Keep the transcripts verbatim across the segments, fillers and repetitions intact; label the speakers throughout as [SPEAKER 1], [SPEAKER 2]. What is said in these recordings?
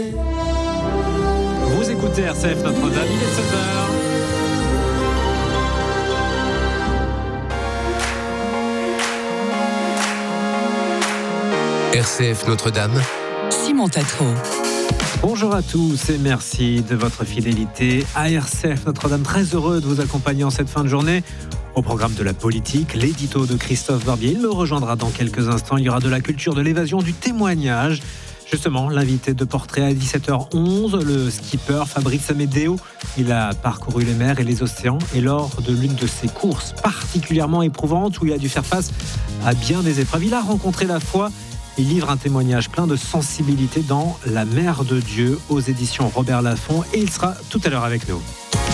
[SPEAKER 1] Vous écoutez R C F Notre-Dame, il est sept heures.
[SPEAKER 2] R C F Notre-Dame,
[SPEAKER 3] Simon Tatro.
[SPEAKER 1] Bonjour à tous et merci de votre fidélité à R C F Notre-Dame. Très heureux de vous accompagner en cette fin de journée. Au programme de la politique, l'édito de Christophe Barbier. Il me rejoindra dans quelques instants. Il y aura de la culture, de l'évasion, du témoignage. Justement, l'invité de portrait à dix-sept heures onze, le skipper Fabrice Amedeo. Il a parcouru les mers et les océans et lors de l'une de ses courses particulièrement éprouvantes où il a dû faire face à bien des épreuves, il a rencontré la foi. Il livre un témoignage plein de sensibilité dans La Mère de Dieu aux éditions Robert Laffont et il sera tout à l'heure avec nous.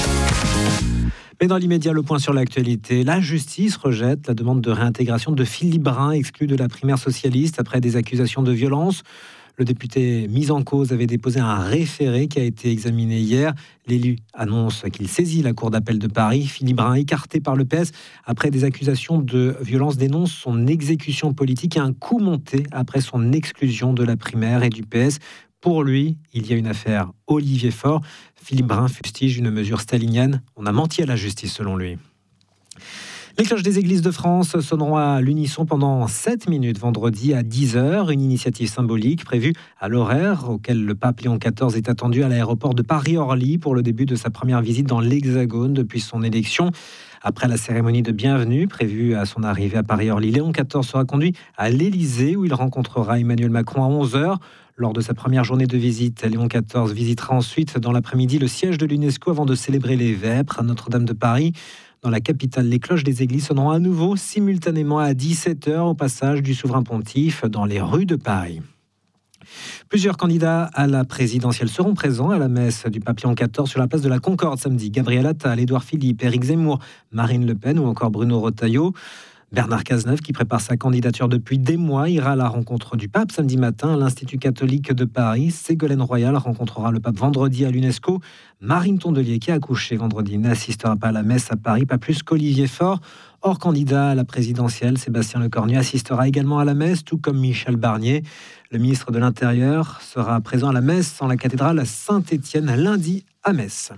[SPEAKER 1] Mais dans l'immédiat, le point sur l'actualité. La justice rejette la demande de réintégration de Philippe Brun, exclu de la primaire socialiste après des accusations de violence. Le député mis en cause avait déposé un référé qui a été examiné hier. L'élu annonce qu'il saisit la Cour d'appel de Paris. Philippe Brun, écarté par le P S après des accusations de violence, dénonce son exécution politique et un coup monté après son exclusion de la primaire et du P S. Pour lui, il y a une affaire Olivier Faure. Philippe Brun fustige une mesure stalinienne. On a menti à la justice, selon lui. Les cloches des églises de France sonneront à l'unisson pendant sept minutes vendredi à dix heures. Une initiative symbolique prévue à l'horaire auquel le pape Léon quatorze est attendu à l'aéroport de Paris-Orly pour le début de sa première visite dans l'Hexagone depuis son élection. Après la cérémonie de bienvenue prévue à son arrivée à Paris-Orly, Léon quatorze sera conduit à l'Élysée où il rencontrera Emmanuel Macron à onze heures. Lors de sa première journée de visite, Léon quatorze visitera ensuite dans l'après-midi le siège de l'UNESCO avant de célébrer les Vêpres à Notre-Dame de Paris. Dans la capitale, les cloches des églises sonneront à nouveau simultanément à dix-sept heures au passage du souverain pontife dans les rues de Paris. Plusieurs candidats à la présidentielle seront présents à la messe du pape Léon quatorze sur la place de la Concorde samedi. Gabriel Attal, Édouard Philippe, Éric Zemmour, Marine Le Pen ou encore Bruno Retailleau. Bernard Cazeneuve, qui prépare sa candidature depuis des mois, ira à la rencontre du pape samedi matin à l'Institut catholique de Paris. Ségolène Royal rencontrera le pape vendredi à l'UNESCO. Marine Tondelier, qui a accouché vendredi, n'assistera pas à la messe à Paris, pas plus qu'Olivier Faure. Hors candidat à la présidentielle, Sébastien Lecornu assistera également à la messe, tout comme Michel Barnier. Le ministre de l'Intérieur sera présent à la messe en la cathédrale Saint-Étienne lundi à Metz.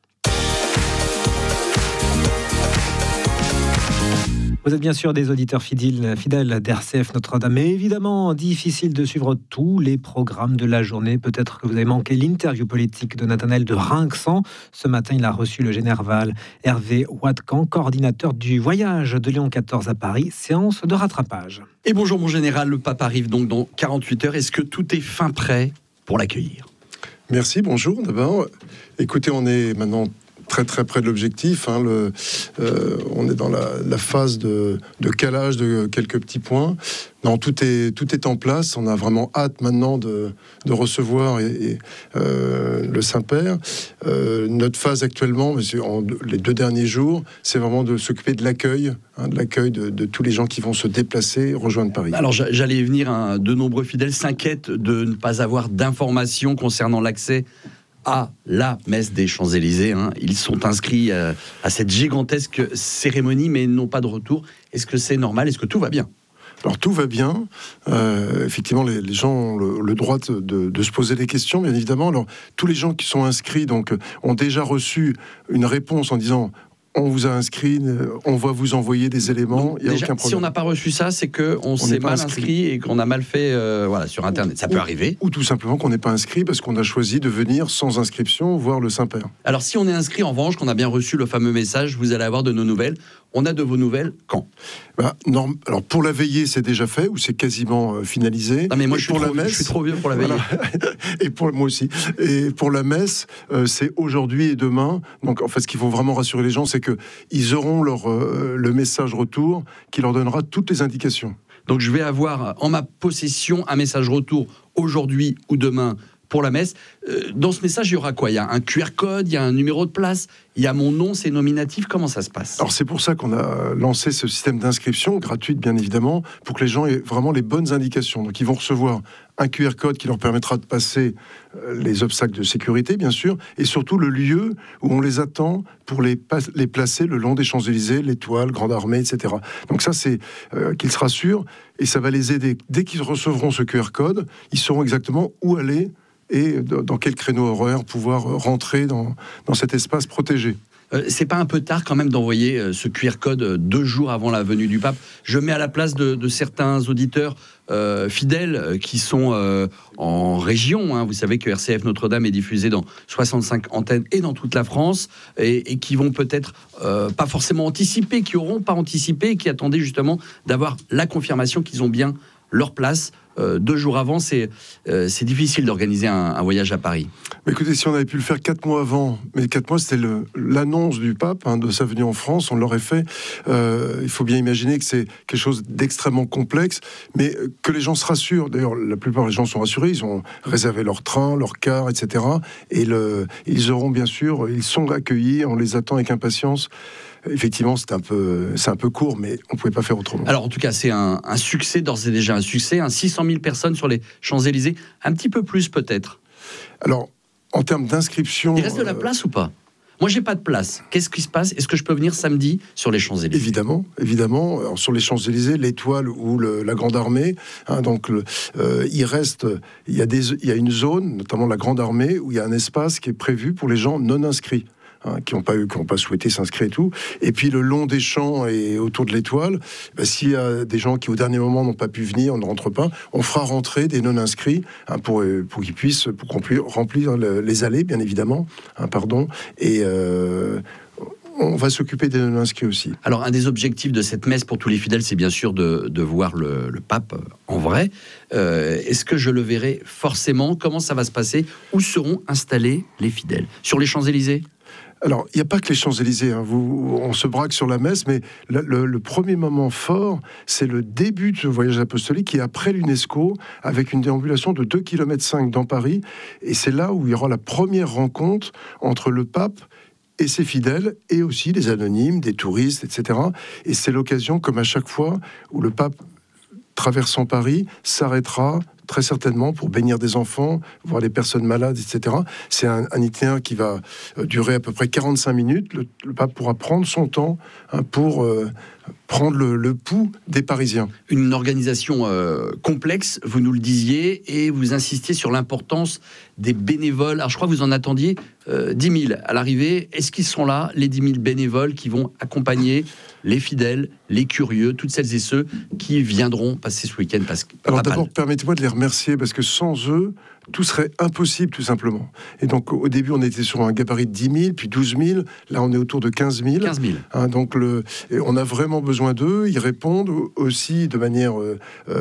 [SPEAKER 1] Vous êtes bien sûr des auditeurs fidèles, fidèles d'R C F Notre-Dame, mais évidemment difficile de suivre tous les programmes de la journée. Peut-être que vous avez manqué l'interview politique de Nathanaël de Rinxan. Ce matin, il a reçu le général Hervé Watkan, coordinateur du voyage de Léon quatorze à Paris, séance de rattrapage.
[SPEAKER 4] Et bonjour mon général, le pape arrive donc dans quarante-huit heures. Est-ce que tout est fin prêt pour l'accueillir ?
[SPEAKER 5] Merci, bonjour d'abord. Écoutez, on est maintenant très très près de l'objectif. Hein, le, euh, on est dans la, la phase de, de calage de quelques petits points. Non, tout est tout est en place. On a vraiment hâte maintenant de, de recevoir et, et, euh, le Saint-Père. Euh, notre phase actuellement, en, les deux derniers jours, c'est vraiment de s'occuper de l'accueil, hein, de l'accueil de, de tous les gens qui vont se déplacer et rejoindre Paris.
[SPEAKER 4] Alors j'allais y venir. Hein, de nombreux fidèles s'inquiètent de ne pas avoir d'informations concernant l'accès à la messe des Champs-Élysées. Hein. Ils sont inscrits à, à cette gigantesque cérémonie, mais n'ont pas de retour. Est-ce que c'est normal ? Est-ce que tout va bien ?
[SPEAKER 5] Alors tout va bien. Euh, effectivement, les, les gens ont le, le droit de, de, de se poser des questions, bien évidemment. Alors tous les gens qui sont inscrits donc ont déjà reçu une réponse en disant on vous a inscrit, on va vous envoyer des éléments, il n'y a
[SPEAKER 4] déjà,
[SPEAKER 5] aucun problème.
[SPEAKER 4] Si on n'a pas reçu ça, c'est qu'on on s'est mal inscrit. inscrit et qu'on a mal fait euh, voilà, sur Internet. Ça
[SPEAKER 5] ou,
[SPEAKER 4] peut arriver.
[SPEAKER 5] Ou tout simplement qu'on n'est pas inscrit parce qu'on a choisi de venir sans inscription voir le Saint-Père.
[SPEAKER 4] Alors si on est inscrit, en revanche, qu'on a bien reçu le fameux message, vous allez avoir de nos nouvelles. On a de vos nouvelles quand ?
[SPEAKER 5] Bah, non, alors pour la veillée, c'est déjà fait ou c'est quasiment euh, finalisé.
[SPEAKER 4] Non mais moi je suis,
[SPEAKER 5] pour
[SPEAKER 4] trop,
[SPEAKER 5] la messe,
[SPEAKER 4] je suis trop vieux pour la veillée.
[SPEAKER 5] Voilà. Et pour moi aussi. Et pour la messe, euh, c'est aujourd'hui et demain. Donc en fait, ce qu'il faut vraiment rassurer les gens, c'est que ils auront leur euh, le message retour qui leur donnera toutes les indications.
[SPEAKER 4] Donc je vais avoir en ma possession un message retour aujourd'hui ou demain pour la messe. Euh, dans ce message, il y aura quoi ? Il y a un Q R code, il y a un numéro de place, il y a mon nom, c'est nominatif. Comment ça se passe ?
[SPEAKER 5] Alors c'est pour ça qu'on a lancé ce système d'inscription, gratuite bien évidemment, pour que les gens aient vraiment les bonnes indications. Donc ils vont recevoir un Q R code qui leur permettra de passer les obstacles de sécurité, bien sûr, et surtout le lieu où on les attend pour les, pas- les placer le long des Champs-Élysées, l'Étoile, Grande Armée, et cetera. Donc ça, c'est euh, qu'ils se rassurent, et ça va les aider. Dès qu'ils recevront ce Q R code, ils sauront exactement où aller et dans quel créneau horaire pouvoir rentrer dans, dans cet espace protégé.
[SPEAKER 4] Euh, c'est pas un peu tard quand même d'envoyer euh, ce Q R code euh, deux jours avant la venue du pape? Je mets à la place de, de certains auditeurs euh, fidèles euh, qui sont euh, en région. Hein. Vous savez que R C F Notre-Dame est diffusé dans soixante-cinq antennes et dans toute la France, et, et qui vont peut-être euh, pas forcément anticiper, qui auront pas anticipé, qui attendaient justement d'avoir la confirmation qu'ils ont bien leur place. Euh, deux jours avant, c'est, euh, c'est difficile d'organiser un, un voyage à Paris.
[SPEAKER 5] Mais écoutez, si on avait pu le faire quatre mois avant, mais quatre mois, c'était le, l'annonce du pape hein, de sa venue en France, on l'aurait fait. Euh, il faut bien imaginer que c'est quelque chose d'extrêmement complexe, mais que les gens se rassurent. D'ailleurs, la plupart des gens sont rassurés, ils ont réservé leur train, leur car, et cetera. Et le, ils auront bien sûr, ils sont accueillis, on les attend avec impatience. Effectivement, c'est un peu, c'est un peu court, mais on ne pouvait pas faire autrement.
[SPEAKER 4] Alors, en tout cas, c'est un, un succès, d'ores et déjà un succès. Hein, six cent mille personnes sur les Champs-Élysées, un petit peu plus peut-être.
[SPEAKER 5] Alors, en termes d'inscription...
[SPEAKER 4] Il reste de la place euh... ou pas? Moi, j'ai pas de place. Qu'est-ce qui se passe? Est-ce que je peux venir samedi sur les Champs-Élysées?
[SPEAKER 5] Évidemment, évidemment. Alors, sur les Champs-Élysées, l'Étoile ou le, la Grande Armée, hein, donc le, euh, il reste, il y a des, il y a une zone, notamment la Grande Armée, où il y a un espace qui est prévu pour les gens non inscrits. Hein, qui n'ont pas eu, qui n'ont pas souhaité s'inscrire et tout. Et puis le long des champs et autour de l'Étoile, bah, s'il y a des gens qui au dernier moment n'ont pas pu venir, on ne rentre pas, on fera rentrer des non-inscrits hein, pour, pour qu'ils puissent, pour qu'on puisse remplir le, les allées, bien évidemment, hein, pardon, et euh, on va s'occuper des non-inscrits aussi.
[SPEAKER 4] Alors, un des objectifs de cette messe pour tous les fidèles, c'est bien sûr de, de voir le, le pape en vrai. Euh, est-ce que je le verrai forcément? Comment ça va se passer? Où seront installés les fidèles? Sur les Champs-Élysées?
[SPEAKER 5] Alors, il n'y a pas que les Champs-Élysées, hein. Vous, on se braque sur la messe, mais le, le, le premier moment fort, c'est le début de ce voyage apostolique qui est après l'UNESCO, avec une déambulation de deux virgule cinq kilomètres dans Paris. Et c'est là où il y aura la première rencontre entre le pape et ses fidèles, et aussi des anonymes, des touristes, et cetera. Et c'est l'occasion, comme à chaque fois, où le pape, traversant Paris, s'arrêtera très certainement pour bénir des enfants, voir les personnes malades, et cetera. C'est un, un itinéraire qui va euh, durer à peu près quarante-cinq minutes. Le, le pape pourra prendre son temps hein, pour euh, prendre le, le pouls des Parisiens.
[SPEAKER 4] Une organisation euh, complexe, vous nous le disiez, et vous insistiez sur l'importance des bénévoles. Alors je crois que vous en attendiez euh, dix mille à l'arrivée. Est-ce qu'ils sont là, les dix mille bénévoles qui vont accompagner les fidèles, les curieux, toutes celles et ceux qui viendront passer ce week-end? Parce que,
[SPEAKER 5] Alors d'abord, permettez-moi de les remercier, parce que sans eux, tout serait impossible, tout simplement. Et donc, au début, on était sur un gabarit de dix mille, puis douze mille. Là, on est autour de quinze mille.
[SPEAKER 4] quinze mille.
[SPEAKER 5] Hein, donc, le, et on a vraiment besoin d'eux. Ils répondent aussi de manière... Euh,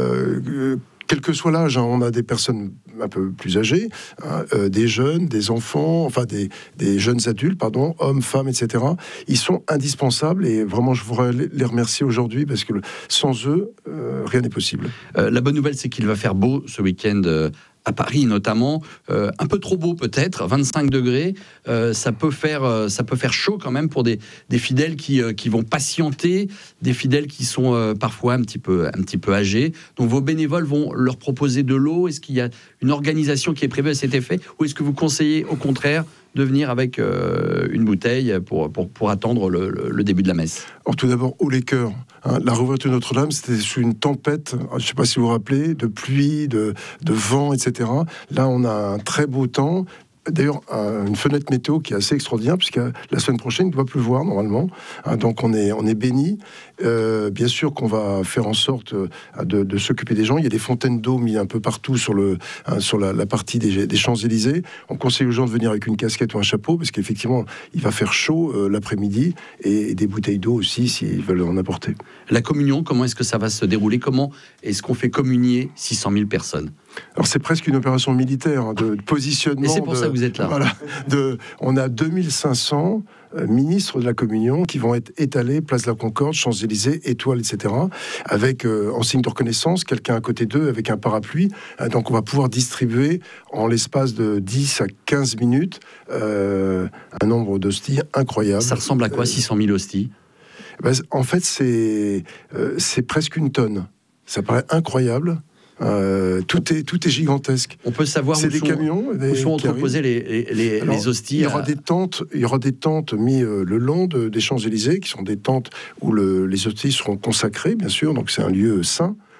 [SPEAKER 5] euh, quel que soit l'âge, hein, on a des personnes un peu plus âgées, hein, euh, des jeunes, des enfants, enfin des, des jeunes adultes, pardon, hommes, femmes, et cetera. Ils sont indispensables et vraiment, je voudrais les remercier aujourd'hui parce que sans eux, euh, rien n'est possible.
[SPEAKER 4] Euh, la bonne nouvelle, c'est qu'il va faire beau ce week-end. Euh... à Paris notamment, euh, un peu trop beau peut-être, vingt-cinq degrés, euh, ça peut faire, euh, ça peut faire chaud quand même pour des, des fidèles qui, euh, qui vont patienter, des fidèles qui sont euh, parfois un petit peu, un petit peu âgés. Donc vos bénévoles vont leur proposer de l'eau. Est-ce qu'il y a une organisation qui est prévue à cet effet, ou est-ce que vous conseillez au contraire de venir avec euh, une bouteille pour, pour, pour attendre le, le, le début de la messe?
[SPEAKER 5] Alors tout d'abord, haut les cœurs. Hein, la réouverture de Notre-Dame, c'était sous une tempête, je ne sais pas si vous vous rappelez, de pluie, de, de vent, et cetera. Là, on a un très beau temps. D'ailleurs, une fenêtre météo qui est assez extraordinaire, puisque la semaine prochaine, il doit pleuvoir normalement. Hein, donc, on est, on est béni. Euh, bien sûr qu'on va faire en sorte de, de s'occuper des gens. Il y a des fontaines d'eau mises un peu partout sur, le, hein, sur la, la partie des, des Champs-Élysées. On conseille aux gens de venir avec une casquette ou un chapeau, parce qu'effectivement, il va faire chaud euh, l'après-midi, et, et des bouteilles d'eau aussi, s'ils veulent en apporter.
[SPEAKER 4] La communion, comment est-ce que ça va se dérouler? Comment est-ce qu'on fait communier six cent mille personnes?
[SPEAKER 5] Alors c'est presque une opération militaire hein, de, de positionnement.
[SPEAKER 4] Et c'est pour
[SPEAKER 5] de,
[SPEAKER 4] ça que vous êtes là.
[SPEAKER 5] Voilà, de, on a deux mille cinq cents euh, ministres de la communion qui vont être étalés, place de la Concorde, Champs-Élysées, Étoile, et cetera. Avec, euh, en signe de reconnaissance, quelqu'un à côté d'eux avec un parapluie. Euh, donc on va pouvoir distribuer en l'espace de dix à quinze minutes euh, un nombre d'hosties incroyable.
[SPEAKER 4] Ça ressemble à quoi, six cent mille hosties?
[SPEAKER 5] ben, En fait, c'est, euh, c'est presque une tonne. Ça paraît incroyable. Euh, tout est tout est gigantesque.
[SPEAKER 4] On peut savoir
[SPEAKER 5] c'est
[SPEAKER 4] où
[SPEAKER 5] des
[SPEAKER 4] sont,
[SPEAKER 5] camions,
[SPEAKER 4] où
[SPEAKER 5] des,
[SPEAKER 4] sont entreposés les, les,
[SPEAKER 5] Alors,
[SPEAKER 4] les hosties.
[SPEAKER 5] Il y aura
[SPEAKER 4] à...
[SPEAKER 5] des tentes, il y aura des tentes mises euh, le long de, des Champs-Élysées, qui sont des tentes où le, les hosties seront consacrées, bien sûr. Donc c'est un lieu saint.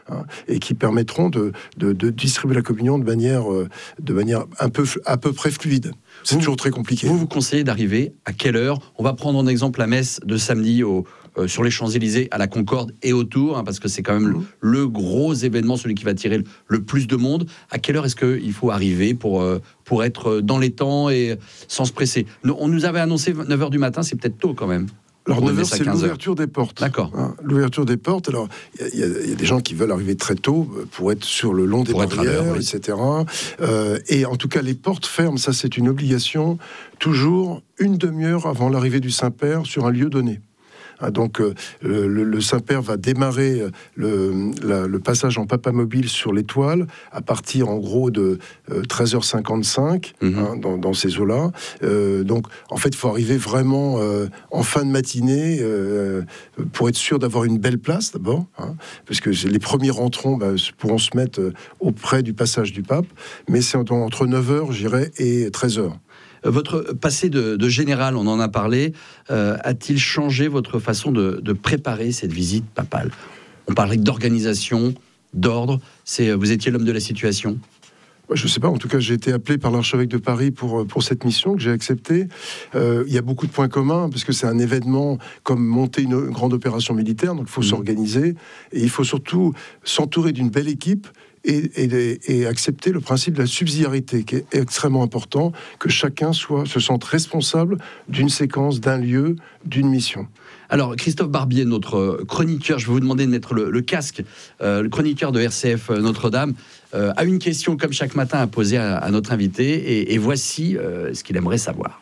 [SPEAKER 5] hein, et qui permettront de, de, de distribuer la communion de manière, de manière un peu, à peu près fluide. C'est vous, toujours très compliqué.
[SPEAKER 4] Vous vous conseillez d'arriver à quelle heure? On va prendre en exemple la messe de samedi au, euh, sur les Champs-Élysées, à la Concorde et autour, hein, parce que c'est quand même mmh. le, le gros événement, celui qui va attirer le, le plus de monde. À quelle heure est-ce qu'il faut arriver pour, euh, pour être dans les temps et sans se presser? On nous avait annoncé neuf heures du matin, c'est peut-être tôt quand même.
[SPEAKER 5] Alors neuf heures, c'est l'ouverture des portes.
[SPEAKER 4] D'accord.
[SPEAKER 5] Hein, l'ouverture des portes. Alors, il y, y, y a des gens qui veulent arriver très tôt pour être sur le long des pour barrières, oui. et cetera. Euh, et en tout cas, les portes ferment. Ça, c'est une obligation. Toujours une demi-heure avant l'arrivée du Saint-Père sur un lieu donné. Donc euh, le, le Saint-Père va démarrer le, la, le passage en papamobile sur l'étoile à partir en gros de euh, treize heures cinquante-cinq mmh. hein, dans, dans ces eaux-là. Euh, donc en fait il faut arriver vraiment euh, en fin de matinée euh, pour être sûr d'avoir une belle place d'abord, hein, parce que les premiers rentrants bah, pourront se mettre euh, auprès du passage du pape, mais c'est entre neuf heures j'irais et treize heures.
[SPEAKER 4] Votre passé de, de général, on en a parlé, euh, a-t-il changé votre façon de, de préparer cette visite papale? On parlait d'organisation, d'ordre. C'est, vous étiez l'homme de la situation?
[SPEAKER 5] Je ne sais pas, en tout cas j'ai été appelé par l'archevêque de Paris pour, pour cette mission que j'ai acceptée. Euh, il y a beaucoup de points communs, parce que c'est un événement comme monter une, une grande opération militaire, donc il faut mmh. s'organiser, et il faut surtout s'entourer d'une belle équipe, Et, et, et accepter le principe de la subsidiarité, qui est extrêmement important, que chacun soit, se sente responsable d'une séquence, d'un lieu, d'une mission.
[SPEAKER 4] Alors, Christophe Barbier, notre chroniqueur, je vais vous demander de mettre le, le casque, euh, le chroniqueur de R C F Notre-Dame, euh, a une question, comme chaque matin, à poser à, à notre invité, et, et voici euh, ce qu'il aimerait savoir.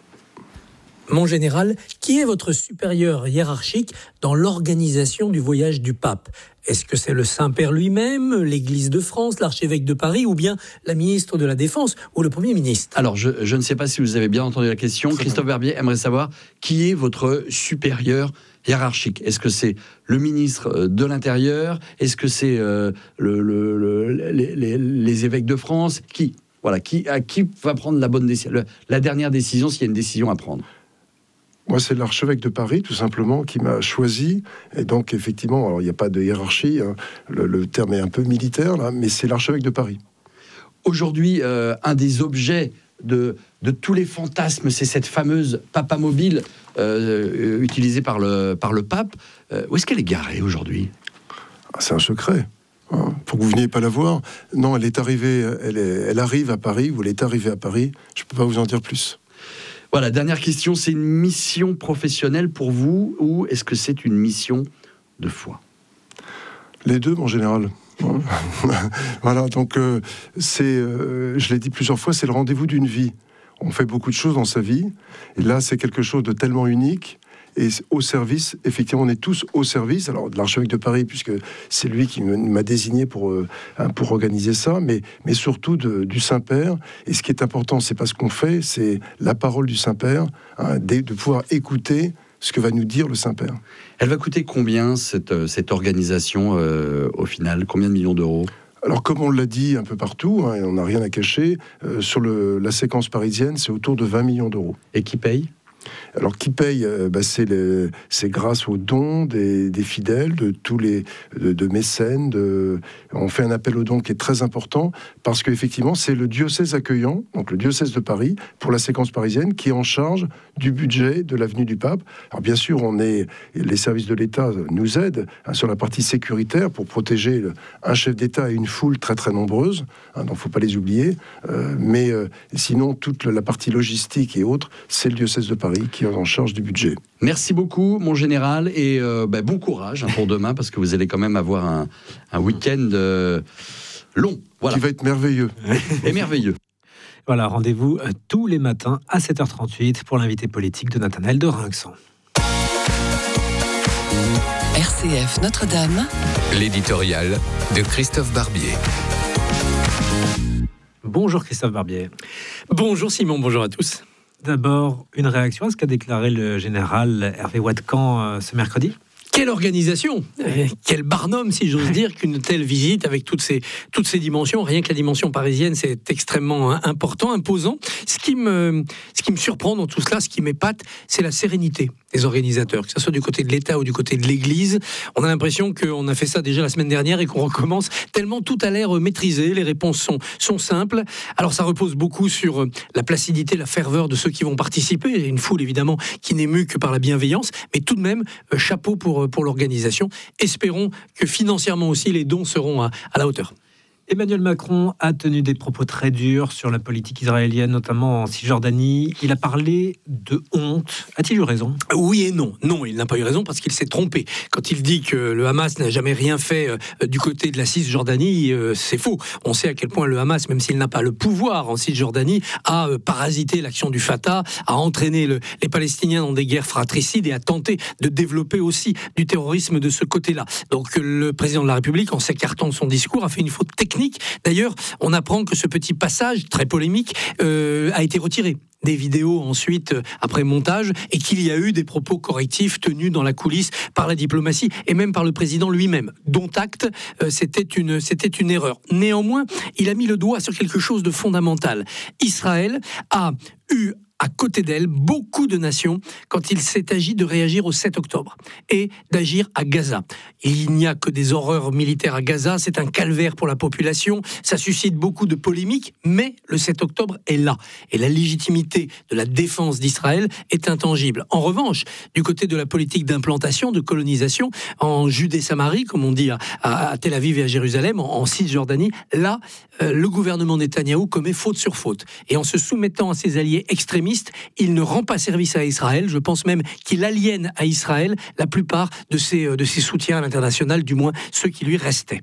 [SPEAKER 2] Mon général, qui est votre supérieur hiérarchique dans l'organisation du voyage du pape? Est-ce que c'est le Saint-Père lui-même, l'Église de France, l'archevêque de Paris, ou bien la ministre de la Défense, ou le Premier ministre?
[SPEAKER 4] Alors, je, je ne sais pas si vous avez bien entendu la question. Très Christophe bien. Barbier aimerait savoir qui est votre supérieur hiérarchique. Est-ce que c'est le ministre de l'Intérieur? Est-ce que c'est euh, le, le, le, les, les, les évêques de France? Qui Voilà, qui, à qui va prendre la bonne décision, la dernière décision, s'il y a une décision à prendre?
[SPEAKER 5] Moi, c'est l'archevêque de Paris, tout simplement, qui m'a choisi. Et donc, effectivement, alors il n'y a pas de hiérarchie, hein, le, le terme est un peu militaire, là, mais c'est l'archevêque de Paris.
[SPEAKER 4] Aujourd'hui, euh, un des objets de, de tous les fantasmes, c'est cette fameuse papamobile euh, utilisée par le, par le pape. Euh, où est-ce qu'elle est garée aujourd'hui?
[SPEAKER 5] Ah, c'est un secret. Hein, pour que vous veniez pas la voir. Non, elle est arrivée, elle, est, elle arrive à Paris, ou elle est arrivée à Paris. Je ne peux pas vous en dire plus.
[SPEAKER 4] Voilà, dernière question, c'est une mission professionnelle pour vous ou est-ce que c'est une mission de foi?
[SPEAKER 5] Les deux, en général. Voilà, donc euh, c'est, euh, je l'ai dit plusieurs fois, c'est le rendez-vous d'une vie. On fait beaucoup de choses dans sa vie, et là, c'est quelque chose de tellement unique. Et au service, effectivement, on est tous au service, alors de l'archevêque de Paris, puisque c'est lui qui m'a désigné pour, euh, pour organiser ça, mais, mais surtout de, du Saint-Père. Et ce qui est important, c'est pas ce qu'on fait, c'est la parole du Saint-Père, hein, de, de pouvoir écouter ce que va nous dire le Saint-Père.
[SPEAKER 4] Elle va coûter combien, cette, cette organisation, euh, au final? Combien de millions d'euros?
[SPEAKER 5] Alors, comme on l'a dit un peu partout, hein, et on n'a rien à cacher, euh, sur le, la séquence parisienne, c'est autour de vingt millions d'euros.
[SPEAKER 4] Et qui paye?
[SPEAKER 5] Alors, qui paye euh, bah, c'est, les, c'est grâce aux dons des, des fidèles, de tous les de, de mécènes. De, on fait un appel aux dons qui est très important parce qu'effectivement, c'est le diocèse accueillant, donc le diocèse de Paris, pour la séquence parisienne, qui est en charge du budget de l'avenue du Pape. Alors, bien sûr, on est, les services de l'État nous aident hein, sur la partie sécuritaire pour protéger le, un chef d'État et une foule très très nombreuse. Hein, donc, il ne faut pas les oublier. Euh, mais euh, sinon, toute la partie logistique et autres, c'est le diocèse de Paris qui est en charge du budget.
[SPEAKER 4] Merci beaucoup, mon général, et euh, bah, bon courage hein, pour demain, parce que vous allez quand même avoir un, un week-end euh, long. Voilà.
[SPEAKER 5] Qui va être merveilleux.
[SPEAKER 4] Et merveilleux.
[SPEAKER 1] Voilà, rendez-vous tous les matins à sept heures trente-huit pour l'invité politique de Nathanaël de Rinxan.
[SPEAKER 3] R C F Notre-Dame, l'éditorial de Christophe Barbier.
[SPEAKER 1] Bonjour Christophe Barbier.
[SPEAKER 2] Bonjour Simon, bonjour à tous.
[SPEAKER 1] D'abord, une réaction à ce qu'a déclaré le général Hervé Ouatkan euh, ce mercredi?
[SPEAKER 2] Quelle organisation, euh, quel barnum, si j'ose dire, qu'une telle visite avec toutes ces, toutes ces dimensions. Rien que la dimension parisienne, c'est extrêmement important, imposant. Ce qui me, ce qui me surprend dans tout cela, ce qui m'épate, c'est la sérénité. des organisateurs, que ce soit du côté de l'État ou du côté de l'Église. On a l'impression qu'on a fait ça déjà la semaine dernière et qu'on recommence, tellement tout a l'air maîtrisé, les réponses sont, sont simples. Alors ça repose beaucoup sur la placidité, la ferveur de ceux qui vont participer, il y a une foule évidemment qui n'est mue que par la bienveillance, mais tout de même, chapeau pour, pour l'organisation. Espérons que financièrement aussi, les dons seront à, à la hauteur.
[SPEAKER 1] Emmanuel Macron a tenu des propos très durs sur la politique israélienne, notamment en Cisjordanie. Il a parlé de honte. A-t-il eu raison ?
[SPEAKER 2] Oui et non. Non, il n'a pas eu raison parce qu'il s'est trompé. Quand il dit que le Hamas n'a jamais rien fait euh, du côté de la Cisjordanie, euh, c'est faux. On sait à quel point le Hamas, même s'il n'a pas le pouvoir en Cisjordanie, a euh, parasité l'action du Fatah, a entraîné le, les Palestiniens dans des guerres fratricides et a tenté de développer aussi du terrorisme de ce côté-là. Donc le président de la République, en s'écartant de son discours, a fait une faute technique. D'ailleurs, on apprend que ce petit passage très polémique euh, a été retiré des vidéos ensuite, après montage, et qu'il y a eu des propos correctifs tenus dans la coulisse par la diplomatie et même par le président lui-même. Dont acte, euh, c'était une, c'était une erreur. Néanmoins, il a mis le doigt sur quelque chose de fondamental. Israël a eu à côté d'elle beaucoup de nations quand il s'est agi de réagir au sept octobre et d'agir à Gaza. Il n'y a que des horreurs militaires à Gaza, c'est un calvaire pour la population, ça suscite beaucoup de polémiques, mais le sept octobre est là. Et la légitimité de la défense d'Israël est intangible. En revanche, du côté de la politique d'implantation, de colonisation, en Judée-Samarie, comme on dit à, à, à Tel Aviv et à Jérusalem, en, en Cisjordanie, là, euh, le gouvernement Netanyahou commet faute sur faute. Et en se soumettant à ses alliés extrémistes, il ne rend pas service à Israël. Je pense même qu'il aliène à Israël la plupart de ses, de ses soutiens à l'international, du moins ceux qui lui restaient.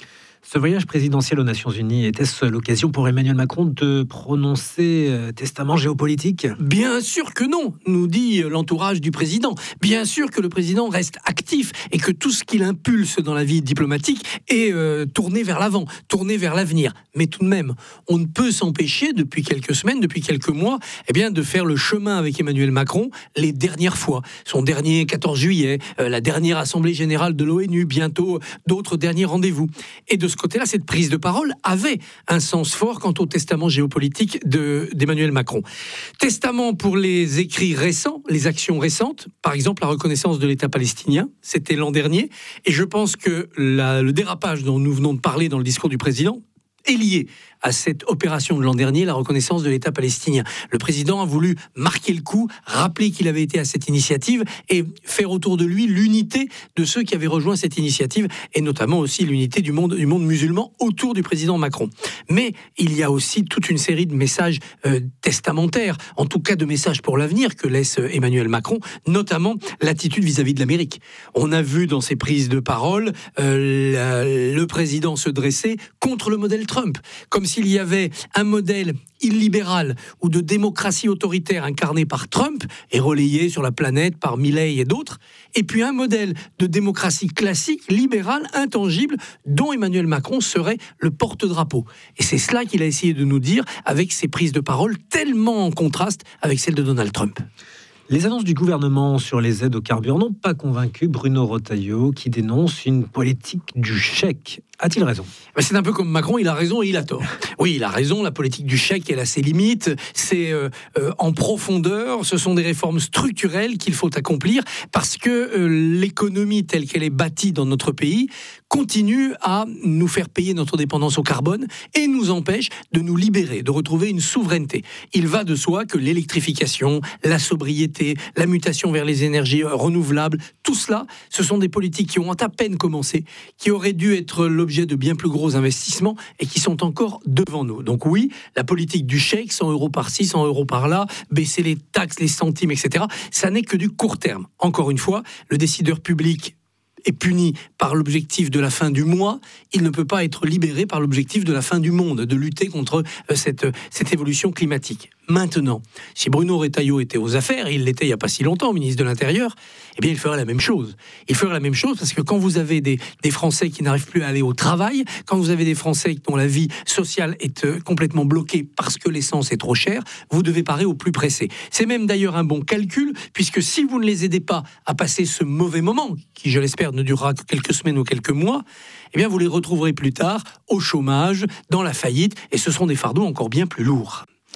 [SPEAKER 1] Ce voyage présidentiel aux Nations Unies, était-ce l'occasion pour Emmanuel Macron de prononcer euh, testament géopolitique ?
[SPEAKER 2] Bien sûr que non, nous dit l'entourage du président. Bien sûr que le président reste actif et que tout ce qu'il impulse dans la vie diplomatique est euh, tourné vers l'avant, tourné vers l'avenir. Mais tout de même, on ne peut s'empêcher depuis quelques semaines, depuis quelques mois, eh bien, de faire le chemin avec Emmanuel Macron les dernières fois. Son dernier quatorze juillet, euh, la dernière Assemblée Générale de l'ONU, bientôt euh, d'autres derniers rendez-vous. Et de ce côté-là, cette prise de parole avait un sens fort quant au testament géopolitique de, d'Emmanuel Macron. Testament pour les écrits récents, les actions récentes, par exemple la reconnaissance de l'État palestinien, c'était l'an dernier, et je pense que la, le dérapage dont nous venons de parler dans le discours du président est lié à cette opération de l'an dernier, la reconnaissance de l'État palestinien. Le président a voulu marquer le coup, rappeler qu'il avait été à cette initiative et faire autour de lui l'unité de ceux qui avaient rejoint cette initiative et notamment aussi l'unité du monde, du monde musulman autour du président Macron. Mais il y a aussi toute une série de messages euh, testamentaires, en tout cas de messages pour l'avenir que laisse Emmanuel Macron, notamment l'attitude vis-à-vis de l'Amérique. On a vu dans ses prises de parole euh, la, le président se dresser contre le modèle Trump, comme s'il y avait un modèle illibéral ou de démocratie autoritaire incarné par Trump et relayé sur la planète par Milley et d'autres, et puis un modèle de démocratie classique, libérale, intangible, dont Emmanuel Macron serait le porte-drapeau. Et c'est cela qu'il a essayé de nous dire avec ses prises de parole tellement en contraste avec celles de Donald Trump.
[SPEAKER 1] Les annonces du gouvernement sur les aides au carburant n'ont pas convaincu Bruno Retailleau, qui dénonce une politique du chèque. A-t-il raison ?
[SPEAKER 2] C'est un peu comme Macron, il a raison et il a tort. Oui, il a raison, la politique du chèque, elle a ses limites, c'est euh, euh, en profondeur, ce sont des réformes structurelles qu'il faut accomplir parce que euh, l'économie telle qu'elle est bâtie dans notre pays continue à nous faire payer notre dépendance au carbone et nous empêche de nous libérer, de retrouver une souveraineté. Il va de soi que l'électrification, la sobriété, la mutation vers les énergies renouvelables, tout cela, ce sont des politiques qui ont à peine commencé, qui auraient dû être l'objet de bien plus gros investissements et qui sont encore devant nous. Donc oui, la politique du chèque, cent euros par-ci, cent euros par-là, baisser les taxes, les centimes, et cetera, ça n'est que du court terme. Encore une fois, le décideur public est puni par l'objectif de la fin du mois, il ne peut pas être libéré par l'objectif de la fin du monde, de lutter contre cette, cette évolution climatique. Maintenant, si Bruno Retailleau était aux affaires, et il l'était il n'y a pas si longtemps, ministre de l'Intérieur, eh bien il ferait la même chose. Il ferait la même chose parce que quand vous avez des, des Français qui n'arrivent plus à aller au travail, quand vous avez des Français dont la vie sociale est euh, complètement bloquée parce que l'essence est trop chère, vous devez parer au plus pressé. C'est même d'ailleurs un bon calcul, puisque si vous ne les aidez pas à passer ce mauvais moment, qui je l'espère ne durera que quelques semaines ou quelques mois, eh bien vous les retrouverez plus tard au chômage, dans la faillite, et ce seront des fardeaux encore bien plus lourds.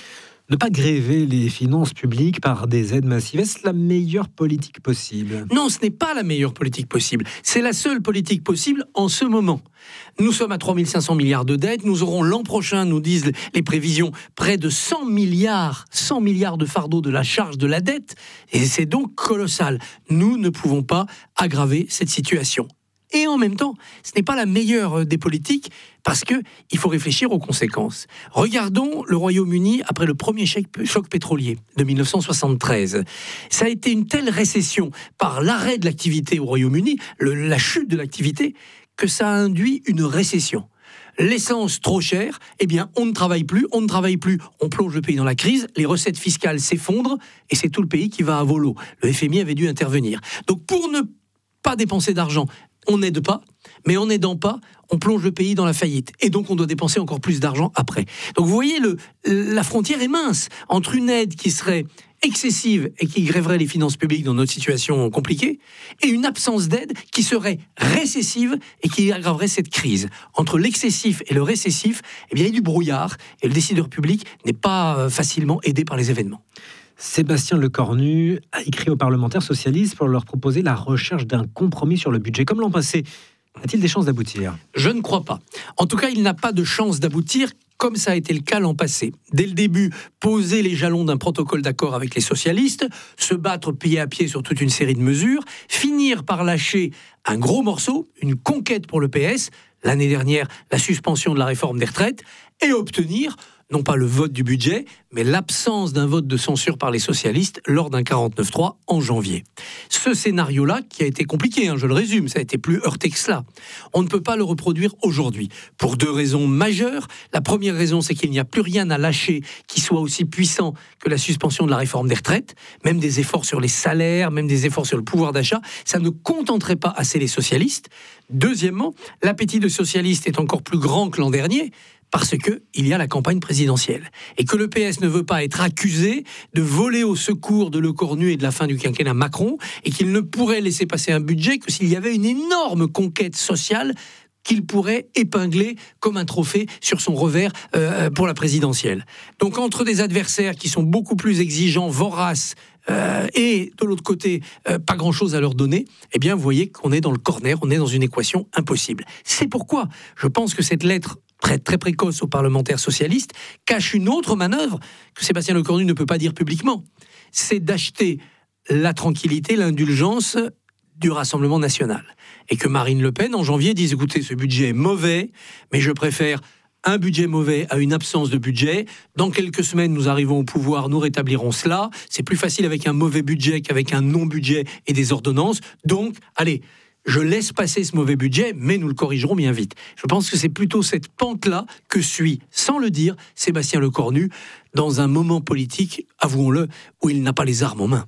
[SPEAKER 1] Ne pas gréver les finances publiques par des aides massives, est-ce la meilleure politique possible ?
[SPEAKER 2] Non, ce n'est pas la meilleure politique possible. C'est la seule politique possible en ce moment. Nous sommes à trois mille cinq cents milliards de dettes. Nous aurons l'an prochain, nous disent les prévisions, près de cent milliards, cent milliards de fardeau de la charge de la dette. Et c'est donc colossal. Nous ne pouvons pas aggraver cette situation. Et en même temps, ce n'est pas la meilleure des politiques parce qu'il faut réfléchir aux conséquences. Regardons le Royaume-Uni après le premier choc pétrolier de mille neuf cent soixante-treize. Ça a été une telle récession par l'arrêt de l'activité au Royaume-Uni, le, la chute de l'activité, que ça a induit une récession. L'essence trop chère, eh bien on ne travaille plus, on ne travaille plus, on plonge le pays dans la crise, les recettes fiscales s'effondrent et c'est tout le pays qui va à volo. Le F M I avait dû intervenir. Donc pour ne pas dépenser d'argent, on n'aide pas, mais en n'aidant pas, on plonge le pays dans la faillite. Et donc, on doit dépenser encore plus d'argent après. Donc, vous voyez, le, la frontière est mince entre une aide qui serait excessive et qui grèverait les finances publiques dans notre situation compliquée, et une absence d'aide qui serait récessive et qui aggraverait cette crise. Entre l'excessif et le récessif, eh bien, il y a du brouillard, et le décideur public n'est pas facilement aidé par les événements.
[SPEAKER 1] Sébastien Lecornu a écrit aux parlementaires socialistes pour leur proposer la recherche d'un compromis sur le budget. Comme l'an passé, a-t-il des chances d'aboutir ?
[SPEAKER 2] Je ne crois pas. En tout cas, il n'a pas de chance d'aboutir comme ça a été le cas l'an passé. Dès le début, poser les jalons d'un protocole d'accord avec les socialistes, se battre pied à pied sur toute une série de mesures, finir par lâcher un gros morceau, une conquête pour le P S, l'année dernière, la suspension de la réforme des retraites, et obtenir non pas le vote du budget, mais l'absence d'un vote de censure par les socialistes lors d'un quarante-neuf trois en janvier. Ce scénario-là, qui a été compliqué, hein, je le résume, ça a été plus heurté que cela, on ne peut pas le reproduire aujourd'hui, pour deux raisons majeures. La première raison, c'est qu'il n'y a plus rien à lâcher qui soit aussi puissant que la suspension de la réforme des retraites, même des efforts sur les salaires, même des efforts sur le pouvoir d'achat, ça ne contenterait pas assez les socialistes. Deuxièmement, l'appétit de socialistes est encore plus grand que l'an dernier, parce qu'il y a la campagne présidentielle. Et que le P S ne veut pas être accusé de voler au secours de Lecornu et de la fin du quinquennat Macron, et qu'il ne pourrait laisser passer un budget que s'il y avait une énorme conquête sociale qu'il pourrait épingler comme un trophée sur son revers euh, pour la présidentielle. Donc entre des adversaires qui sont beaucoup plus exigeants, voraces, euh, et de l'autre côté, euh, pas grand-chose à leur donner, eh bien vous voyez qu'on est dans le corner, on est dans une équation impossible. C'est pourquoi je pense que cette lettre très, très précoce aux parlementaires socialistes cache une autre manœuvre que Sébastien Lecornu ne peut pas dire publiquement. C'est d'acheter la tranquillité, l'indulgence du Rassemblement national. Et que Marine Le Pen, en janvier, dise « Écoutez, ce budget est mauvais, mais je préfère un budget mauvais à une absence de budget. Dans quelques semaines, nous arrivons au pouvoir, nous rétablirons cela. C'est plus facile avec un mauvais budget qu'avec un non-budget et des ordonnances. Donc, allez, je laisse passer ce mauvais budget, mais nous le corrigerons bien vite. » Je pense que c'est plutôt cette pente-là que suit, sans le dire, Sébastien Lecornu, dans un moment politique, avouons-le, où il n'a pas les armes en main.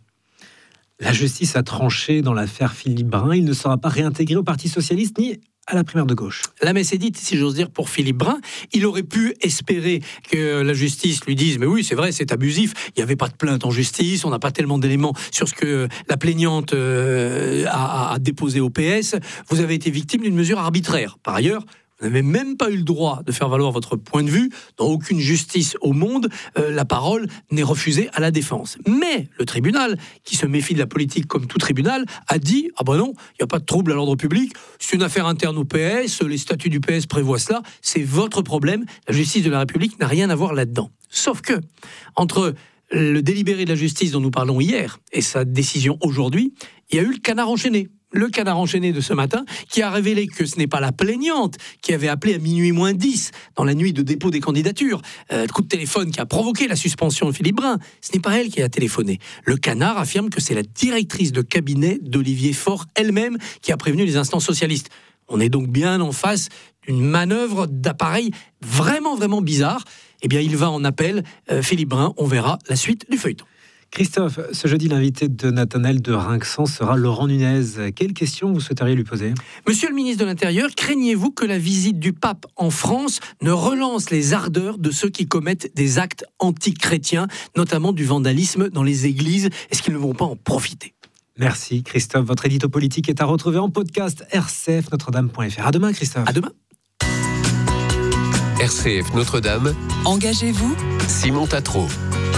[SPEAKER 1] La justice a tranché dans l'affaire Philippe Brun. Il ne sera pas réintégré au Parti socialiste ni à la primaire de gauche.
[SPEAKER 2] La messe est dite, si j'ose dire, pour Philippe Brun. Il aurait pu espérer que la justice lui dise « Mais oui, c'est vrai, c'est abusif. Il n'y avait pas de plainte en justice. On n'a pas tellement d'éléments sur ce que la plaignante euh, a, a déposé au P S. Vous avez été victime d'une mesure arbitraire. Par ailleurs, vous n'avez même pas eu le droit de faire valoir votre point de vue. Dans aucune justice au monde, euh, la parole n'est refusée à la défense. Mais le tribunal, qui se méfie de la politique comme tout tribunal, a dit « Ah ben non, il n'y a pas de trouble à l'ordre public. C'est une affaire interne au P S. Les statuts du P S prévoient cela. C'est votre problème. La justice de la République n'a rien à voir là-dedans. » Sauf que, entre le délibéré de la justice dont nous parlons hier et sa décision aujourd'hui, il y a eu le canard enchaîné. Le canard enchaîné de ce matin, qui a révélé que ce n'est pas la plaignante qui avait appelé à minuit moins dix, dans la nuit de dépôt des candidatures, euh, le coup de téléphone qui a provoqué la suspension de Philippe Brun. Ce n'est pas elle qui a téléphoné. Le canard affirme que c'est la directrice de cabinet d'Olivier Faure elle-même qui a prévenu les instances socialistes. On est donc bien en face d'une manœuvre d'appareil vraiment, vraiment bizarre. Eh bien, il va en appel, euh, Philippe Brun. On verra la suite du feuilleton.
[SPEAKER 1] Christophe, ce jeudi, l'invité de Nathanaël de Rinxan sera Laurent Nunez. Quelle question vous souhaiteriez lui poser ?
[SPEAKER 2] Monsieur le ministre de l'Intérieur, craignez-vous que la visite du pape en France ne relance les ardeurs de ceux qui commettent des actes antichrétiens, notamment du vandalisme dans les églises ? Est-ce qu'ils ne vont pas en profiter ?
[SPEAKER 1] Merci Christophe. Votre édito politique est à retrouver en podcast r c f notre dame point f r. À demain Christophe.
[SPEAKER 2] À demain.
[SPEAKER 3] R C F Notre-Dame.
[SPEAKER 6] Engagez-vous.
[SPEAKER 3] Simon Tatro.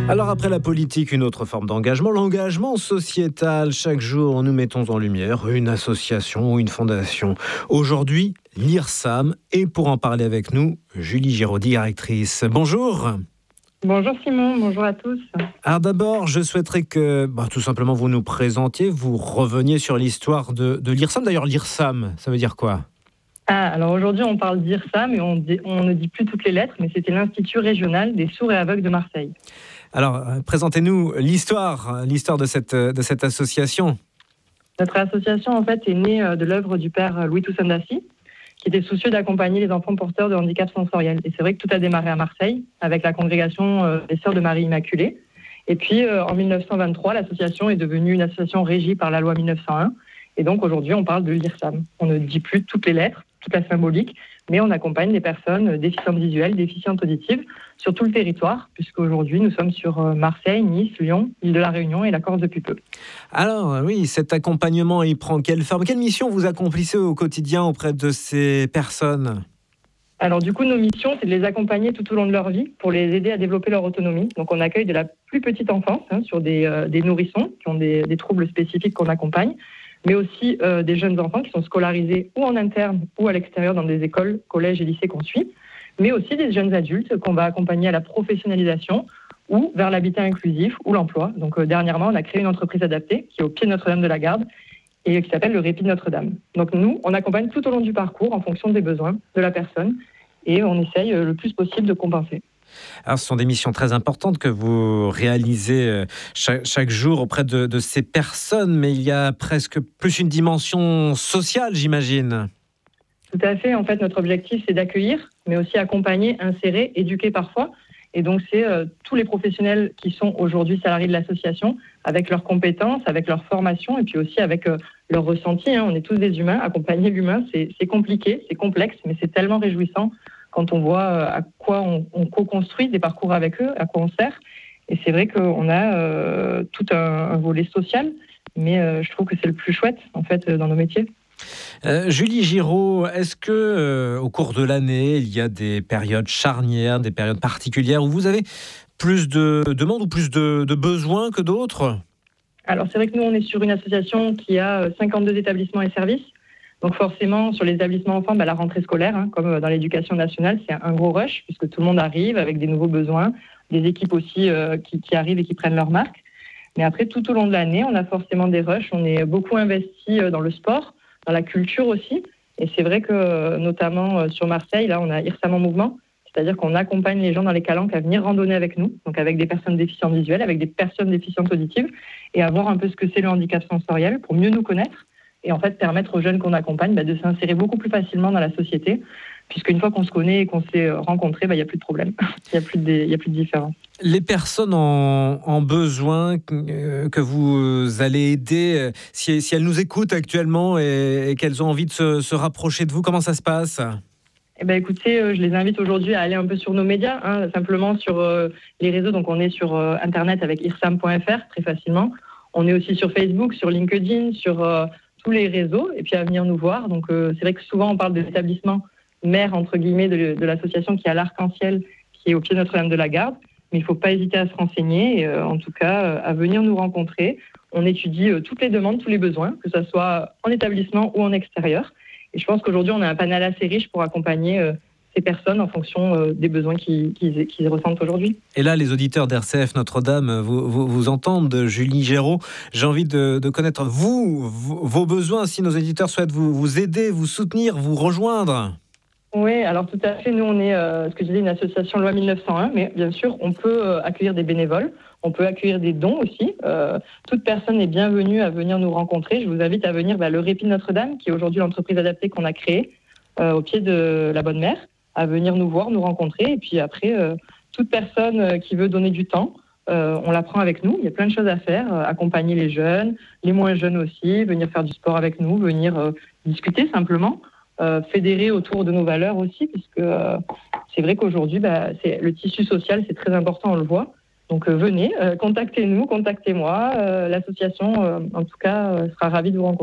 [SPEAKER 1] Alors après la politique, une autre forme d'engagement, l'engagement sociétal. Chaque jour, nous mettons en lumière une association ou une fondation. Aujourd'hui, l'I R S A M. Et pour en parler avec nous, Julie Giraud, directrice. Bonjour.
[SPEAKER 6] Bonjour Simon, bonjour à tous.
[SPEAKER 1] Alors d'abord, je souhaiterais que bah, tout simplement vous nous présentiez, vous reveniez sur l'histoire de, de l'I R S A M. D'ailleurs, l'I R S A M, ça veut dire quoi ?
[SPEAKER 6] Ah, alors aujourd'hui, on parle d'I R S A M et on, dit, on ne dit plus toutes les lettres, mais c'était l'Institut régional des sourds et aveugles de Marseille.
[SPEAKER 1] Alors, euh, présentez-nous l'histoire, l'histoire de cette, de cette association.
[SPEAKER 6] Notre association, en fait, est née de l'œuvre du père Louis Toussaint d'Assy, qui était soucieux d'accompagner les enfants porteurs de handicap sensoriel. Et c'est vrai que tout a démarré à Marseille, avec la congrégation euh, des Sœurs de Marie Immaculée. Et puis, euh, en dix-neuf cent vingt-trois, l'association est devenue une association régie par la loi mille neuf cent un. Et donc, aujourd'hui, on parle de l'I R S A M. On ne dit plus toutes les lettres, toute la symbolique, mais on accompagne les personnes déficientes visuelles, déficientes auditives sur tout le territoire, puisqu'aujourd'hui, nous sommes sur Marseille, Nice, Lyon, l'île de la Réunion et la Corse depuis peu.
[SPEAKER 1] Alors, oui, cet accompagnement, il prend quelle forme ? Quelle mission vous accomplissez au quotidien auprès de ces personnes ?
[SPEAKER 6] Alors, du coup, nos missions, c'est de les accompagner tout au long de leur vie pour les aider à développer leur autonomie. Donc, on accueille de la plus petite enfance hein, sur des, euh, des nourrissons qui ont des, des troubles spécifiques qu'on accompagne, mais aussi euh, des jeunes enfants qui sont scolarisés ou en interne ou à l'extérieur dans des écoles, collèges et lycées qu'on suit, mais aussi des jeunes adultes qu'on va accompagner à la professionnalisation ou vers l'habitat inclusif ou l'emploi. Donc euh, dernièrement, on a créé une entreprise adaptée qui est au pied de Notre-Dame de la Garde et qui s'appelle le Répit de Notre-Dame. Donc nous, on accompagne tout au long du parcours en fonction des besoins de la personne et on essaye euh, le plus possible de compenser.
[SPEAKER 1] Alors, ce sont des missions très importantes que vous réalisez chaque, chaque jour auprès de, de ces personnes, mais il y a presque plus une dimension sociale, j'imagine.
[SPEAKER 6] Tout à fait. En fait, notre objectif, c'est d'accueillir, mais aussi accompagner, insérer, éduquer parfois. Et donc, c'est euh, tous les professionnels qui sont aujourd'hui salariés de l'association, avec leurs compétences, avec leur formation, et puis aussi avec euh, leur ressenti. Hein. On est tous des humains. Accompagner l'humain, c'est, c'est compliqué, c'est complexe, mais c'est tellement réjouissant quand on voit à quoi on, on co-construit des parcours avec eux, à quoi on sert. Et c'est vrai qu'on a euh, tout un, un volet social, mais euh, je trouve que c'est le plus chouette, en fait, dans nos métiers.
[SPEAKER 1] Euh, Julie Giraud, est-ce que euh, au cours de l'année, il y a des périodes charnières, des périodes particulières où vous avez plus de demandes ou plus de, de besoins que d'autres ?
[SPEAKER 6] Alors, c'est vrai que nous, on est sur une association qui a cinquante-deux établissements et services. Donc forcément, sur les établissements enfants, bah, la rentrée scolaire, hein, comme dans l'éducation nationale, c'est un gros rush, puisque tout le monde arrive avec des nouveaux besoins, des équipes aussi euh, qui, qui arrivent et qui prennent leur marque. Mais après, tout au long de l'année, on a forcément des rushs. On est beaucoup investi dans le sport, dans la culture aussi. Et c'est vrai que, notamment sur Marseille, là, on a I R S A M en mouvement, c'est-à-dire qu'on accompagne les gens dans les calanques à venir randonner avec nous, donc avec des personnes déficientes visuelles, avec des personnes déficientes auditives, et à voir un peu ce que c'est le handicap sensoriel pour mieux nous connaître. Et en fait permettre aux jeunes qu'on accompagne bah, de s'insérer beaucoup plus facilement dans la société, puisqu'une fois qu'on se connaît et qu'on s'est rencontrés, il bah, n'y a plus de problème, il n'y a plus de, il n'y a plus de différence.
[SPEAKER 1] Les personnes en, en besoin euh, que vous allez aider, si, si elles nous écoutent actuellement et, et qu'elles ont envie de se, se rapprocher de vous, comment ça se passe ?
[SPEAKER 6] Eh ben, écoutez, euh, je les invite aujourd'hui à aller un peu sur nos médias, hein, simplement sur euh, les réseaux. Donc on est sur euh, Internet avec I R S A M point F R, très facilement. On est aussi sur Facebook, sur LinkedIn, sur... Euh, tous les réseaux, et puis à venir nous voir. Donc euh, c'est vrai que souvent on parle de l'établissement mère, entre guillemets, de, de l'association qui est à l'Arc-en-Ciel, qui est au pied de Notre-Dame de la Garde, mais il ne faut pas hésiter à se renseigner, et, euh, en tout cas euh, à venir nous rencontrer. On étudie euh, toutes les demandes, tous les besoins, que ce soit en établissement ou en extérieur, et je pense qu'aujourd'hui on a un panel assez riche pour accompagner euh, ces personnes en fonction euh, des besoins qu'ils, qu'ils, qu'ils ressentent aujourd'hui.
[SPEAKER 1] Et là, les auditeurs d'R C F Notre-Dame vous, vous, vous entendent, Julie Giraud. J'ai envie de, de connaître, vous, vos besoins, si nos auditeurs souhaitent vous, vous aider, vous soutenir, vous rejoindre.
[SPEAKER 6] Oui, alors tout à fait. Nous, on est, euh, ce que je disais, une association loi mille neuf cent un, mais bien sûr, on peut euh, accueillir des bénévoles, on peut accueillir des dons aussi. Euh, toute personne est bienvenue à venir nous rencontrer. Je vous invite à venir bah, le Répit de Notre-Dame, qui est aujourd'hui l'entreprise adaptée qu'on a créée euh, au pied de la Bonne Mère, à venir nous voir, nous rencontrer. Et puis après, euh, toute personne euh, qui veut donner du temps, euh, on la prend avec nous. Il y a plein de choses à faire, euh, accompagner les jeunes, les moins jeunes aussi, venir faire du sport avec nous, venir euh, discuter simplement, euh, fédérer autour de nos valeurs aussi, puisque euh, c'est vrai qu'aujourd'hui, bah, c'est, le tissu social, c'est très important, on le voit. Donc euh, venez, euh, contactez-nous, contactez-moi. Euh, l'association, euh, en tout cas, euh, sera ravie de vous rencontrer.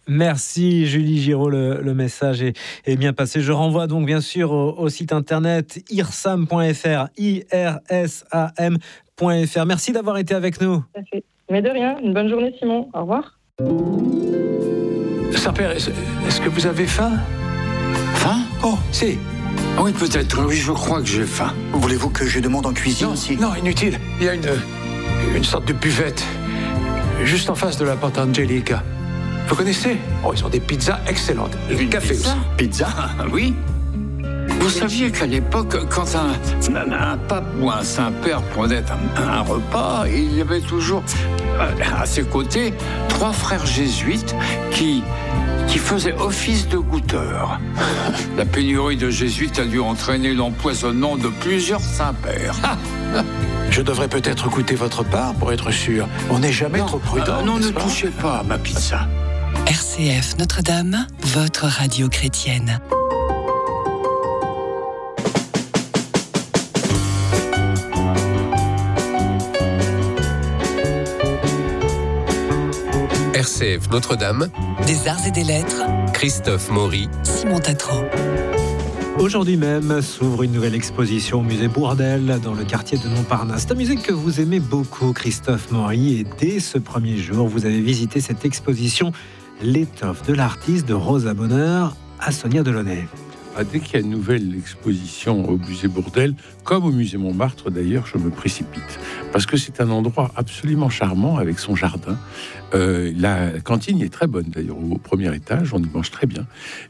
[SPEAKER 1] Merci Julie Giraud, le, le message est, est bien passé. Je renvoie donc bien sûr au, au site internet irsam point f r, I R S A M point f r. Merci d'avoir été avec nous.
[SPEAKER 6] Ça fait. Mais de rien, une bonne journée Simon, au revoir.
[SPEAKER 7] Saint-Père, est-ce, est-ce que vous avez faim ?
[SPEAKER 8] Faim ?
[SPEAKER 7] Oh, si.
[SPEAKER 8] Oui, peut-être, oui, je crois que j'ai faim. Voulez-vous que je demande en cuisine
[SPEAKER 7] Non,
[SPEAKER 8] aussi ?
[SPEAKER 7] non, inutile. Il y a une, une sorte de buvette juste en face de la porte Angelica. Vous connaissez ? Oh, ils ont des pizzas excellentes. Et
[SPEAKER 8] Une
[SPEAKER 7] café
[SPEAKER 8] pizza ?
[SPEAKER 7] aussi.
[SPEAKER 8] Pizza ? Oui. Vous saviez qu'à l'époque, quand un, un, un pape ou un saint-père prenait un, un repas, il y avait toujours euh, à ses côtés trois frères jésuites qui, qui faisaient office de goûteurs. La pénurie de jésuites a dû entraîner l'empoisonnement de plusieurs saints-pères.
[SPEAKER 7] Je devrais peut-être goûter votre part pour être sûr. On n'est jamais
[SPEAKER 8] Non,
[SPEAKER 7] trop prudent.
[SPEAKER 8] euh, non,
[SPEAKER 7] n'est-ce
[SPEAKER 8] ne
[SPEAKER 7] pas ?
[SPEAKER 8] touchez pas à ma pizza.
[SPEAKER 3] R C F Notre-Dame, votre radio chrétienne. R C F Notre-Dame, des arts et des lettres, Christophe Maury, Simon Tatran.
[SPEAKER 1] Aujourd'hui même s'ouvre une nouvelle exposition au musée Bourdelle dans le quartier de Montparnasse. C'est un musée que vous aimez beaucoup, Christophe Maury, et dès ce premier jour, vous avez visité cette exposition L'étoffe de l'artiste de Rosa Bonheur à Sonia Delaunay.
[SPEAKER 9] Ah, dès qu'il y a une nouvelle exposition au musée Bourdelle, comme au musée Montmartre d'ailleurs, je me précipite. Parce que c'est un endroit absolument charmant avec son jardin. Euh, la cantine y est très bonne d'ailleurs, au premier étage, on y mange très bien.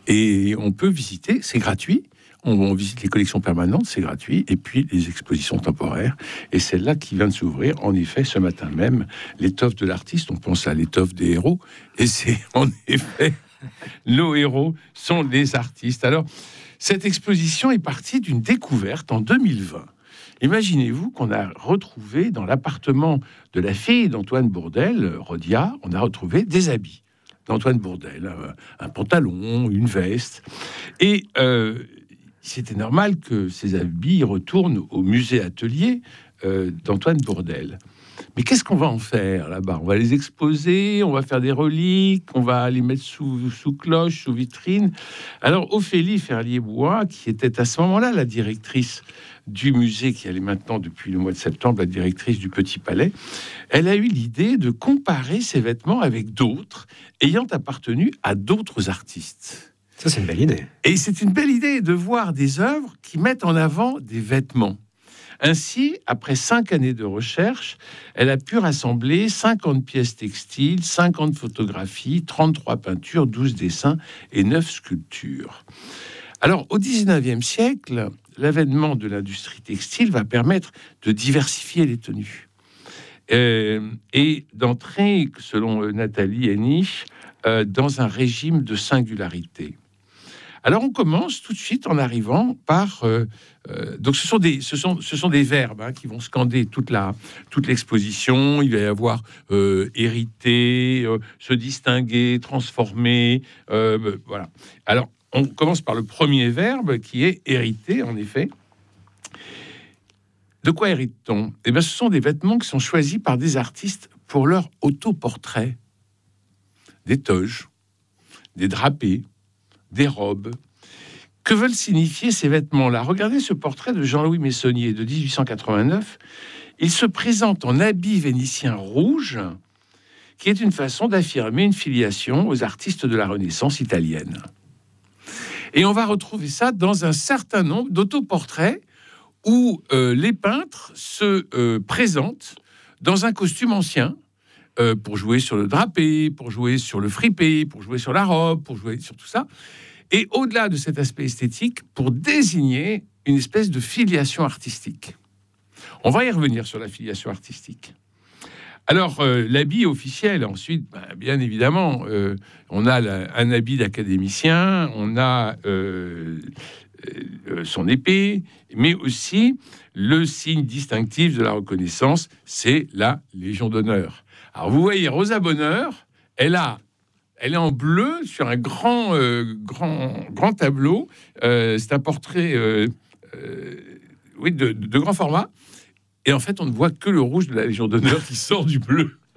[SPEAKER 9] Et on peut visiter, c'est gratuit. On, on visite les collections permanentes, c'est gratuit. Et puis les expositions temporaires. Et celle-là qui vient de s'ouvrir, en effet, ce matin même, l'étoffe de l'artiste, on pense à l'étoffe des héros. Et c'est en effet... nos héros sont les artistes. Alors, cette exposition est partie d'une découverte en deux mille vingt. Imaginez-vous qu'on a retrouvé dans l'appartement de la fille d'Antoine Bourdelle, Rodia, on a retrouvé des habits d'Antoine Bourdelle, un, un pantalon, une veste. Et euh, c'était normal que ces habits retournent au musée atelier euh, d'Antoine Bourdelle. Mais qu'est-ce qu'on va en faire là-bas ? On va les exposer, on va faire des reliques, on va les mettre sous, sous cloche, sous vitrine. Alors, Ophélie Ferlier-Bois, qui était à ce moment-là la directrice du musée, qui elle est maintenant depuis le mois de septembre la directrice du Petit Palais, elle a eu l'idée de comparer ces vêtements avec d'autres ayant appartenu à d'autres artistes.
[SPEAKER 1] Ça, c'est une belle idée.
[SPEAKER 9] Et c'est une belle idée de voir des œuvres qui mettent en avant des vêtements. Ainsi, après cinq années de recherche, elle a pu rassembler cinquante pièces textiles, cinquante photographies, trente-trois peintures, douze dessins et neuf sculptures. Alors, au dix-neuvième siècle, l'avènement de l'industrie textile va permettre de diversifier les tenues euh, et d'entrer, selon Nathalie Henich, euh, dans un régime de singularité. Alors on commence tout de suite en arrivant par euh, euh, donc ce sont des ce sont ce sont des verbes hein, qui vont scander toute la toute l'exposition. Il va y avoir euh, hériter, euh, se distinguer, transformer, euh, voilà. Alors on commence par le premier verbe qui est hériter en effet. De quoi hérite-t-on ? Eh bien, ce sont des vêtements qui sont choisis par des artistes pour leur autoportrait. Des toges, des drapés, des robes. Que veulent signifier ces vêtements-là ? Regardez ce portrait de Jean-Louis Messonnier de dix-huit cent quatre-vingt-neuf. Il se présente en habit vénitien rouge, qui est une façon d'affirmer une filiation aux artistes de la Renaissance italienne. Et on va retrouver ça dans un certain nombre d'autoportraits où euh, les peintres se euh, présentent dans un costume ancien, Euh, pour jouer sur le drapé, pour jouer sur le fripé, pour jouer sur la robe, pour jouer sur tout ça. Et au-delà de cet aspect esthétique, pour désigner une espèce de filiation artistique. On va y revenir sur la filiation artistique. Alors, euh, l'habit officiel, ensuite, ben, bien évidemment, euh, on a la, un habit d'académicien, on a euh, euh, son épée, mais aussi le signe distinctif de la reconnaissance, c'est la Légion d'honneur. Alors, vous voyez, Rosa Bonheur, elle, a, elle est en bleu sur un grand, euh, grand, grand tableau. Euh, c'est un portrait euh, euh, oui, de, de grand format. Et en fait, on ne voit que le rouge de la Légion d'honneur qui sort du bleu.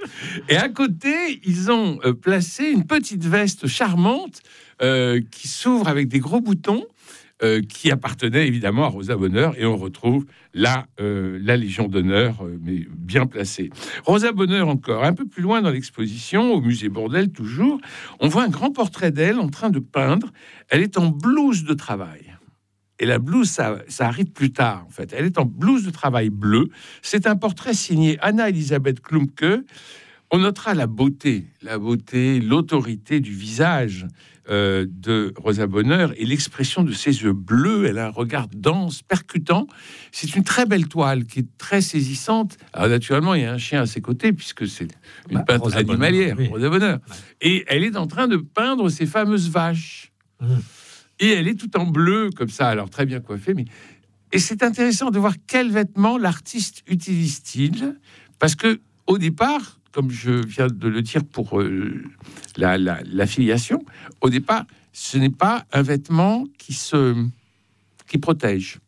[SPEAKER 9] Et à côté, ils ont euh, placé une petite veste charmante euh, qui s'ouvre avec des gros boutons, euh, qui appartenait évidemment à Rosa Bonheur. Et on retrouve là euh, la Légion d'honneur, euh, mais bien placée. Rosa Bonheur, encore un peu plus loin dans l'exposition, au musée Bourdelle toujours, on voit un grand portrait d'elle en train de peindre. Elle est en blouse de travail. Et la blouse, ça, ça arrive plus tard, en fait. Elle est en blouse de travail bleue. C'est un portrait signé Anna-Elisabeth Klumpke. On notera la beauté, la beauté, l'autorité du visage euh, de Rosa Bonheur et l'expression de ses yeux bleus. Elle a un regard dense, percutant. C'est une très belle toile qui est très saisissante. Alors, naturellement, il y a un chien à ses côtés, puisque c'est une bah, peintre Rosa animalière, Bonheur, oui. Rosa Bonheur. Ouais. Et elle est en train de peindre ces fameuses vaches. Mmh. Et elle est tout en bleu, comme ça, alors très bien coiffée. Mais... Et c'est intéressant de voir quels vêtements l'artiste utilise-t-il, parce que au départ, comme je viens de le dire pour euh, la, la, l'affiliation, au départ, ce n'est pas un vêtement qui, se, qui protège.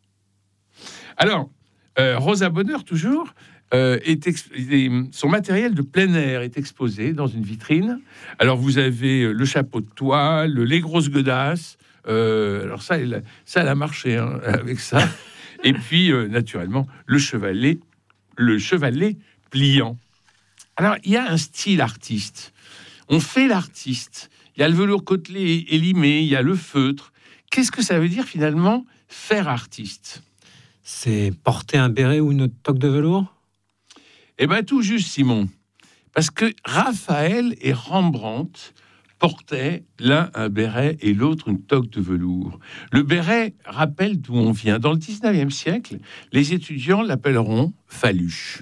[SPEAKER 9] Alors, euh, Rosa Bonheur, toujours, euh, est ex- est, son matériel de plein air est exposé dans une vitrine. Alors, vous avez le chapeau de toile, les grosses godasses. Euh, alors ça, elle, ça, elle a marché hein, avec ça. Et puis, euh, naturellement, le chevalet, le chevalet pliant. Alors, il y a un style artiste. On fait l'artiste. Il y a le velours côtelé et limé, il y a le feutre. Qu'est-ce que ça veut dire, finalement, faire artiste ?
[SPEAKER 1] C'est porter un béret ou une toque de velours ?
[SPEAKER 9] Eh bien, tout juste, Simon. Parce que Raphaël et Rembrandt portaient l'un un béret et l'autre une toque de velours. Le béret rappelle d'où on vient. Dans le dix-neuvième siècle, les étudiants l'appelleront faluche.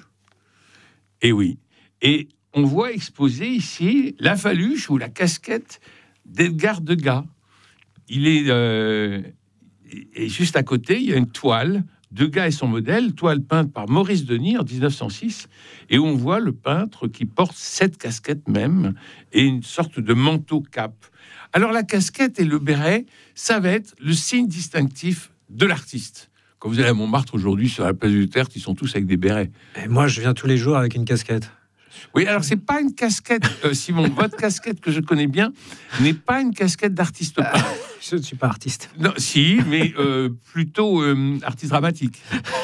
[SPEAKER 9] Et oui. Et on voit exposer ici la faluche ou la casquette d'Edgar Degas. Il est... Euh, et juste à côté, il y a une toile. Degas et son modèle, toile peinte par Maurice Denis en dix-neuf cent six, et on voit le peintre qui porte cette casquette même et une sorte de manteau-cape. Alors la casquette et le béret, ça va être le signe distinctif de l'artiste. Quand vous allez à Montmartre aujourd'hui, sur la place du Tertre, ils sont tous avec des bérets.
[SPEAKER 1] Et moi, je viens tous les jours avec une casquette.
[SPEAKER 9] Oui, alors c'est pas une casquette, euh, Simon. Votre casquette que je connais bien n'est pas une casquette d'artiste peintre.
[SPEAKER 1] Je ne suis pas artiste.
[SPEAKER 9] Non, si, mais euh, plutôt euh, artiste dramatique.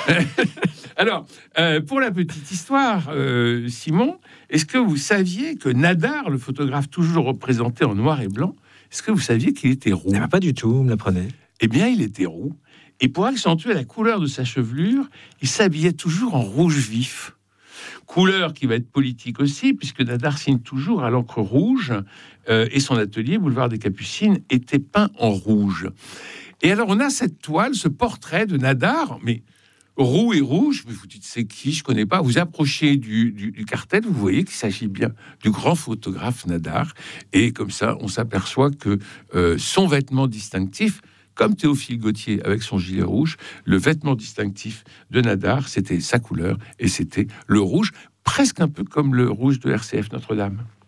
[SPEAKER 9] Alors, euh, pour la petite histoire, euh, Simon, est-ce que vous saviez que Nadar, le photographe toujours représenté en noir et blanc, est-ce que vous saviez qu'il était roux ?
[SPEAKER 1] Eh, pas du tout, vous me l'apprenez.
[SPEAKER 9] Eh bien, il était roux. Et pour accentuer la couleur de sa chevelure, il s'habillait toujours en rouge vif. Couleur qui va être politique aussi, puisque Nadar signe toujours à l'encre rouge, euh, et son atelier, boulevard des Capucines, était peint en rouge. Et alors, on a cette toile, ce portrait de Nadar, mais roux et rouge, mais vous dites, c'est qui ? Je connais pas. Vous approchez du, du, du cartel, vous voyez qu'il s'agit bien du grand photographe Nadar, et comme ça, on s'aperçoit que euh, son vêtement distinctif, comme Théophile Gautier avec son gilet rouge, le vêtement distinctif de Nadar, c'était sa couleur, et c'était le rouge, presque un peu comme le rouge de R C F Notre-Dame.